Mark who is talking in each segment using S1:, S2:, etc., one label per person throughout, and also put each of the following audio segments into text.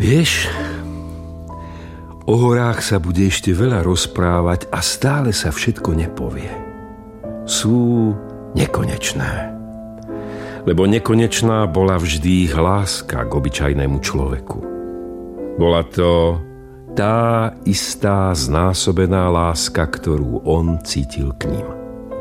S1: Vieš, o horách sa bude ešte veľa rozprávať a stále sa všetko nepovie. Sú nekonečné. Lebo nekonečná bola vždy ich láska k obyčajnému človeku. Bola to tá istá znásobená láska, ktorú on cítil k ním.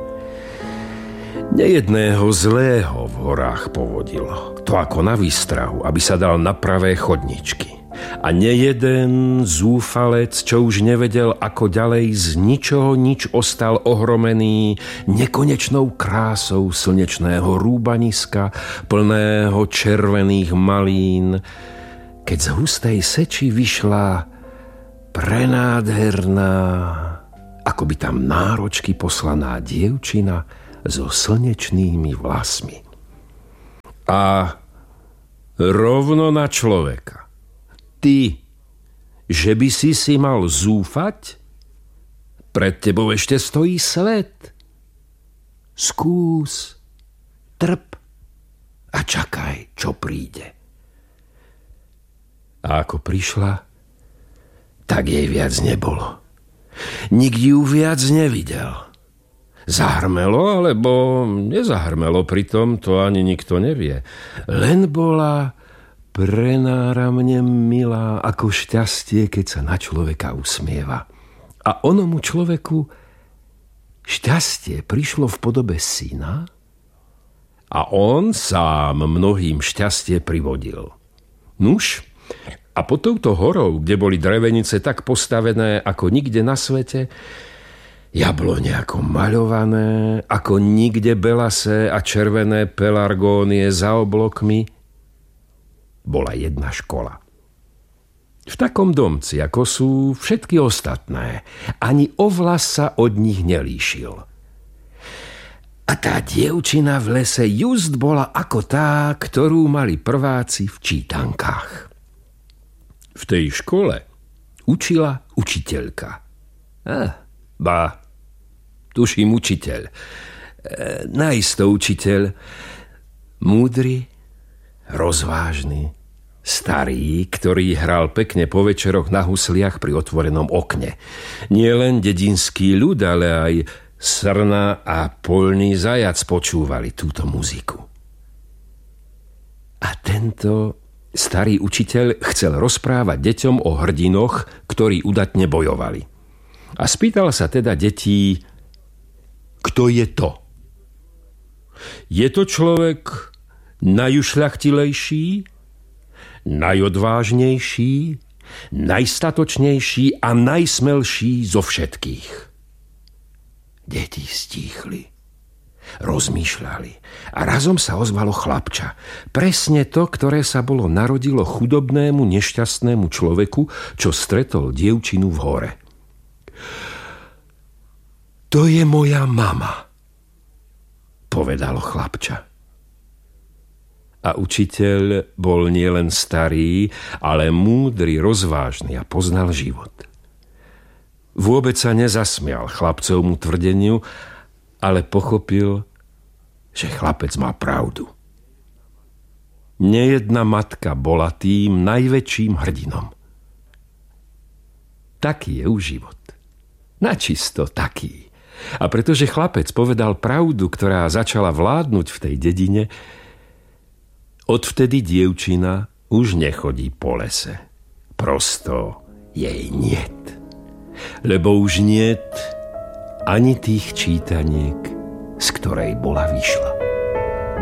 S1: Nejedného zlého v horách povodilo. To ako na výstrahu, aby sa dal na pravé chodničky. A nejeden zúfalec, čo už nevedel ako ďalej, z ničoho nič ostal ohromený nekonečnou krásou slnečného rúbaniska, plného červených malín, keď z hustej seči vyšla prenádherná, ako by tam náročky poslaná dievčina so slnečnými vlasmi. A rovno na človeka. Ty, že by si mal zúfať? Pred tebou ešte stojí svet. Skús, trp a čakaj, čo príde. A ako prišla, tak jej viac nebolo. Nikdy ju viac nevidel. Zahrmelo, alebo nezahrmelo, pritom to ani nikto nevie. Len bola prenáramne milá ako šťastie, keď sa na človeka usmieva. A onomu človeku šťastie prišlo v podobe syna a on sám mnohým šťastie privodil. Nuž, a pod touto horou, kde boli drevenice tak postavené ako nikde na svete, jablone ako maľované, ako nikde belasé a červené pelargónie za oblokmi, bola jedna škola. V takom domci, ako sú všetky ostatné, ani ovlas sa od nich nelíšil. A tá dievčina v lese just bola ako tá, ktorú mali prváci v čítankách. V tej škole učila učiteľka. Tuším učiteľ. Najisto učiteľ. Múdry, rozvážny, starý, ktorý hral pekne po večeroch na husliach pri otvorenom okne. Nie len dedinský ľud, ale aj srna a poľný zajac počúvali túto muziku. A tento starý učiteľ chcel rozprávať deťom o hrdinoch, ktorí udatne bojovali. A spýtal sa teda detí, kto je to? Je to človek najušľachtilejší, najodvážnejší, najstatočnejší a najsmelší zo všetkých. Deti stíchli, rozmýšľali a razom sa ozvalo chlapča. Presne to, ktoré sa bolo narodilo chudobnému, nešťastnému človeku, čo stretol dievčinu v hore. To je moja mama, povedalo chlapča. A učiteľ bol nielen starý, ale múdry, rozvážny a poznal život. Vôbec sa nezasmial chlapcovmu tvrdeniu, ale pochopil, že chlapec má pravdu. Nejedna matka bola tým najväčším hrdinom. Taký je už život. Načisto taký. A pretože chlapec povedal pravdu, ktorá začala vládnuť v tej dedine, odvtedy dievčina už nechodí po lese. Prosto jej niet. Lebo už niet ani tých čítaniek, z ktorej bola vyšla.